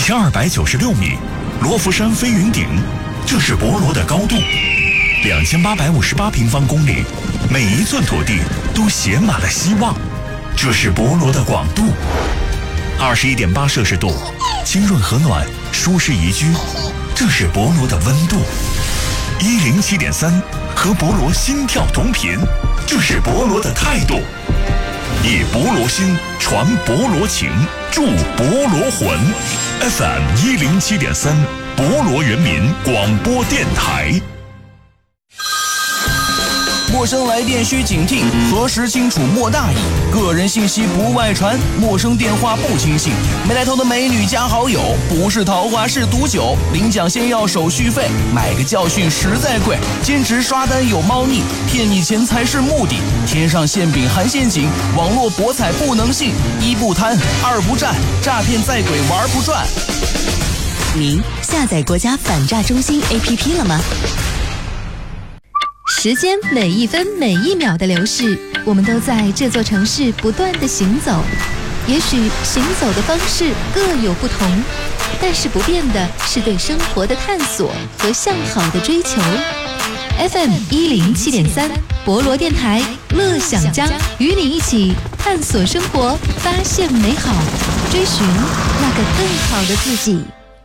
1296米，罗浮山飞云顶，这是博罗的高度；2858平方公里，每一寸土地都写满了希望，这是博罗的广度；21.8摄氏度，清润和暖，舒适宜居，这是博罗的温度；107.3，和博罗心跳同频，这是博罗的态度。以博罗心传博罗情，助博罗魂。FM 107.3，博罗人民广播电台。 陌生来电需警惕，核实清楚莫大意。个人信息不外传，陌生电话不轻信。没来头的美女加好友，不是桃花是毒酒。领奖先要手续费，买个教训实在贵。兼职刷单有猫腻，骗你钱财是目的。天上馅饼含陷阱，网络博彩不能信。一不贪，二不占，诈骗在鬼玩不转。 您下载国家反诈中心 APP 了吗？时间每一分每一秒的流逝，我们都在这座城市不断的行走。也许行走的方式各有不同，但是不变的是对生活的探索和向好的追求。FM 107.3，博罗电台，乐享江，与你一起探索生活，发现美好，追寻那个更好的自己。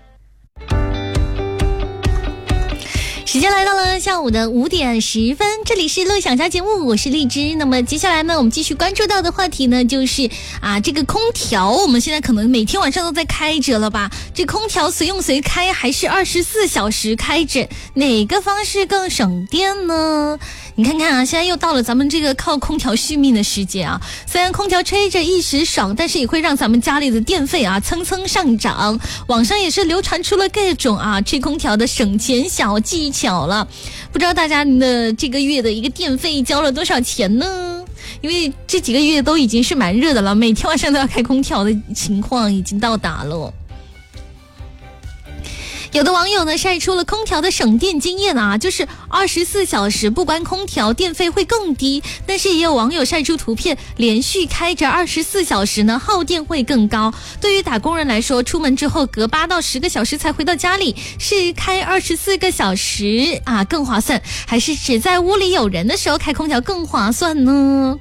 时间来到了下午的5点10分，这里是乐享家节目，我是荔枝。那么接下来呢，我们继续关注到的话题呢，就是这个空调，我们现在可能每天晚上都在开着了吧？这空调随用随开还是24小时开着，哪个方式更省电呢？你看看现在又到了咱们这个靠空调续命的时节啊。虽然空调吹着一时爽，但是也会让咱们家里的电费蹭蹭上涨。网上也是流传出了各种吹空调的省钱小技巧了。不知道大家的这个月的一个电费交了多少钱呢？因为这几个月都已经是蛮热的了，每天晚上都要开空调的情况已经到达了。有的网友呢晒出了空调的省电经验就是24小时不关空调电费会更低，但是也有网友晒出图片，连续开着24小时呢耗电会更高。对于打工人来说，出门之后隔8到10个小时才回到家里，是开24个小时更划算，还是只在屋里有人的时候开空调更划算呢？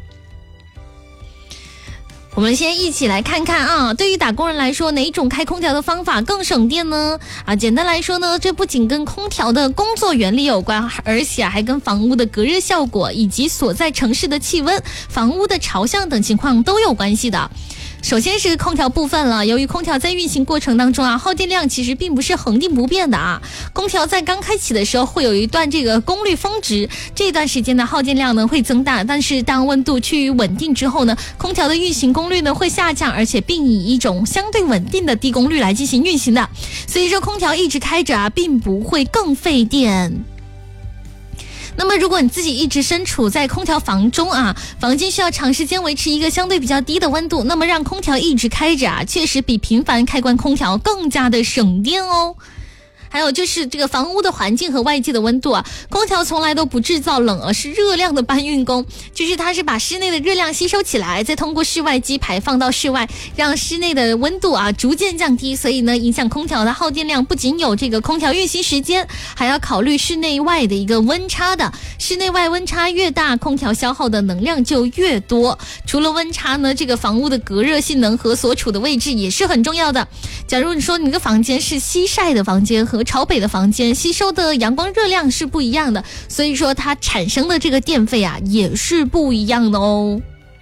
我们先一起来看看对于打工人来说，哪种开空调的方法更省电呢？简单来说呢，这不仅跟空调的工作原理有关，而且还跟房屋的隔热效果以及所在城市的气温、房屋的朝向等情况都有关系的。首先是空调部分了，由于空调在运行过程当中耗电量其实并不是恒定不变的空调在刚开启的时候会有一段这个功率峰值，这段时间的耗电量呢会增大，但是当温度趋于稳定之后呢，空调的运行功率呢会下降，而且并以一种相对稳定的低功率来进行运行的。所以说空调一直开着并不会更费电。那么如果你自己一直身处在空调房中房间需要长时间维持一个相对比较低的温度，那么让空调一直开着确实比频繁开关空调更加的省电哦。还有就是这个房屋的环境和外界的温度空调从来都不制造冷，而是热量的搬运工，就是它是把室内的热量吸收起来，再通过室外机排放到室外，让室内的温度逐渐降低。所以呢，影响空调的耗电量不仅有这个空调运行时间，还要考虑室内外的一个温差的。室内外温差越大，空调消耗的能量就越多。除了温差呢，这个房屋的隔热性能和所处的位置也是很重要的。假如你说你这个房间是西晒的房间和朝北的房间，吸收的阳光热量是不一样的，所以说它产生的这个电费也是不一样的哦。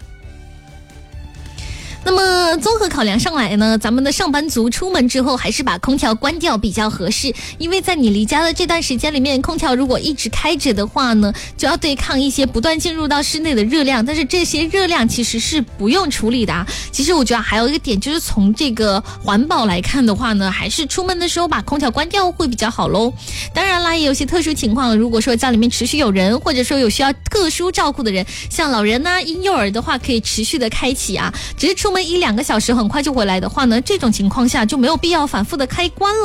那么综合考量上来呢，咱们的上班族出门之后还是把空调关掉比较合适，因为在你离家的这段时间里面，空调如果一直开着的话呢，就要对抗一些不断进入到室内的热量，但是这些热量其实是不用处理的其实我觉得还有一个点，就是从这个环保来看的话呢，还是出门的时候把空调关掉会比较好咯。当然啦，也有些特殊情况，如果说家里面持续有人，或者说有需要特殊照顾的人，像老人婴幼儿的话，可以持续的开启只是出门1-2个小时很快就回来的话呢，这种情况下就没有必要反复的开关了。